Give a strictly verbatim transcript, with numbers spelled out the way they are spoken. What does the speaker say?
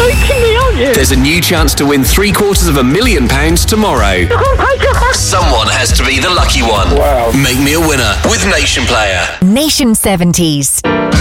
joking me, aren't you? There's a new chance to win three quarters of a million pounds tomorrow. Someone has to be the lucky one. Wow. Make me a winner with Nation Player. Nation seventies.